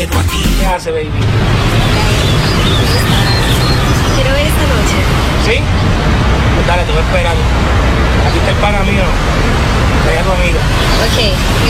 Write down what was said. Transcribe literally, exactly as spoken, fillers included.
¿Qué hace, baby? Quiero ver esta noche. ¿Sí? Pues dale, te voy a esperar. Aquí está el pana mío. Vaya tu amiga. Ok.